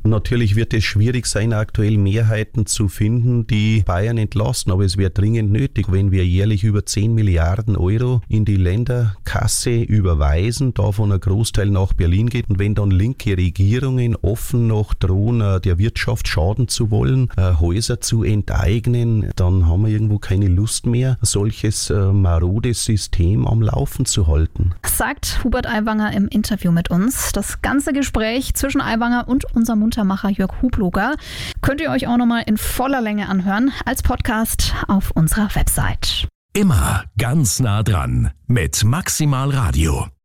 Natürlich wird es schwierig sein, aktuell Mehrheiten zu finden, die Bayern entlasten, aber es wäre dringend nötig, wenn wir jährlich über 10 Milliarden Euro in die Länderkasse überweisen, davon ein Großteil nach Berlin geht und wenn dann linke Regierungen offen noch drohen, der Wirtschaft schaden zu wollen, Häuser zu enteignen, dann haben wir irgendwo keine Lust mehr, solches marodes System am Laufen zu halten. Sagt Hubert Aiwanger im Interview mit uns. Das ganze Gespräch zwischen Aiwanger und unserem Muntermacher Jörg Hubloger könnt ihr euch auch nochmal in voller Länge anhören als Podcast auf unserer Website. Immer ganz nah dran mit Maximal Radio.